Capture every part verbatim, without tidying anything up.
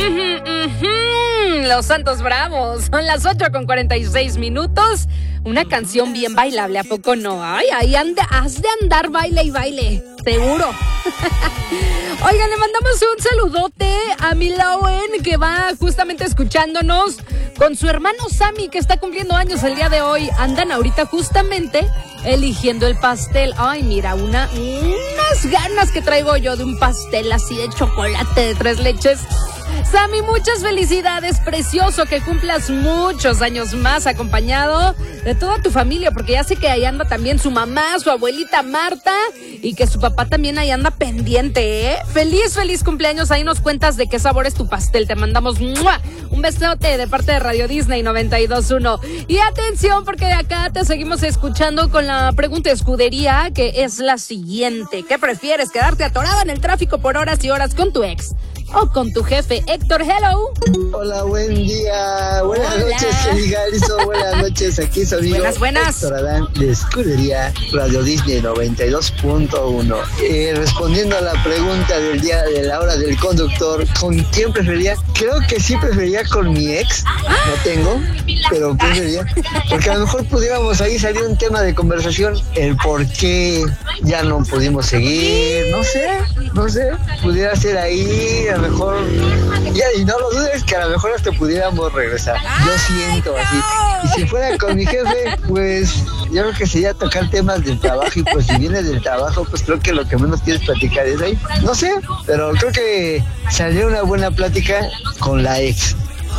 Uh-huh, uh-huh. Los Santos Bravos. Son las ocho con cuarenta y seis minutos. Una canción bien bailable, ¿a poco no? Ay, ahí anda, has de andar baile y baile, seguro. Oigan, le mandamos un saludote a Milauen, que va justamente escuchándonos con su hermano Sammy, que está cumpliendo años el día de hoy. Andan ahorita justamente eligiendo el pastel. Ay, mira, una, unas ganas que traigo yo de un pastel así de chocolate de tres leches. Sammy, muchas felicidades, precioso, que cumplas muchos años más acompañado de toda tu familia, porque ya sé que ahí anda también su mamá, su abuelita Marta, y que su papá también ahí anda pendiente, ¿eh? Feliz, feliz cumpleaños, ahí nos cuentas de qué sabor es tu pastel, te mandamos ¡mua! Un besote de parte de Radio Disney noventa y dos punto uno. Y atención, porque de acá te seguimos escuchando con la pregunta de escudería, que es la siguiente: ¿qué prefieres, quedarte atorado en el tráfico por horas y horas con tu ex o con tu jefe? Héctor, hello. Hola, buen día. Buenas Hola. noches, Kelly Garrison. Buenas noches, aquí su amigo Buenas, buenas. Héctor Adán de Escudería Radio Disney noventa y dos punto uno. Eh, respondiendo a la pregunta del día de la hora del conductor, ¿con quién preferiría? Creo que sí preferiría con mi ex. No tengo, pero preferiría. Porque a lo mejor pudiéramos ahí salir un tema de conversación, el por qué ya no pudimos seguir. No sé, no sé. Pudiera ser ahí, a lo mejor. Ya, y no lo dudes que a lo mejor hasta pudiéramos regresar. Yo siento así. Y si fuera con mi jefe, pues yo creo que sería tocar temas del trabajo. Y pues si viene del trabajo, pues creo que lo que menos quieres platicar es ahí. No sé, pero creo que salió una buena plática con la ex.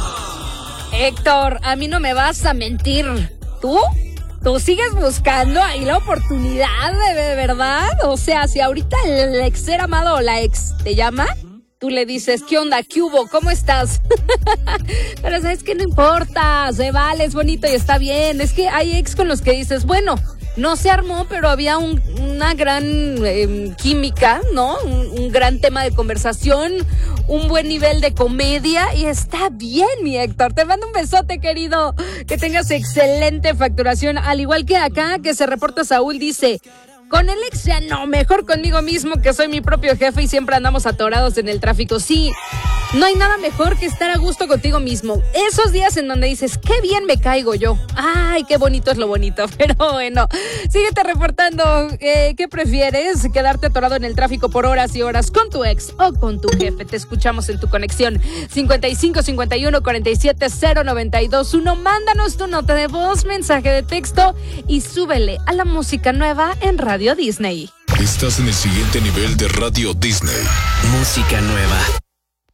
Héctor, a mí no me vas a mentir. ¿Tú? ¿Tú sigues buscando ahí la oportunidad de, de verdad? O sea, si ahorita el ex ser amado o la ex te llama, tú le dices, ¿qué onda? ¿Qué hubo? ¿Cómo estás? Pero sabes que no importa, se vale, es bonito y está bien. Es que hay ex con los que dices, bueno, no se armó, pero había un, una gran eh, química, ¿no? Un, un gran tema de conversación, un buen nivel de comedia y está bien, mi Héctor. Te mando un besote, querido. Que tengas excelente facturación. Al igual que acá, que se reporta Saúl, dice... Con el ex ya no, mejor conmigo mismo, que soy mi propio jefe y siempre andamos atorados en el tráfico. Sí, no hay nada mejor que estar a gusto contigo mismo. Esos días en donde dices, qué bien me caigo yo. Ay, qué bonito es lo bonito. Pero bueno, síguete reportando. Eh, ¿Qué prefieres? ¿Quedarte atorado en el tráfico por horas y horas con tu ex o con tu jefe? Te escuchamos en tu conexión cincuenta y cinco cincuenta y uno cuarenta y siete cero noventa y dos uno. Mándanos tu nota de voz, mensaje de texto y súbele a la música nueva en Radio Disney. Estás en el siguiente nivel de Radio Disney. Música nueva.